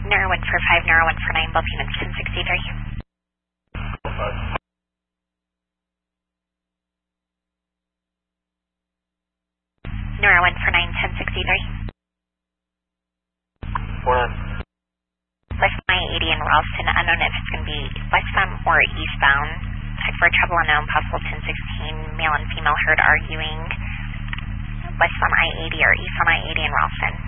Nara 1 for 5, Nara 1 for 9, both units 1063. Nara 1 for 9, 1063. 4-9. West I-80 in Ralston, unknown if it's going to be westbound or eastbound. Check for trouble unknown, possible 1016, male and female heard arguing west on I-80 or east on I-80 in Ralston.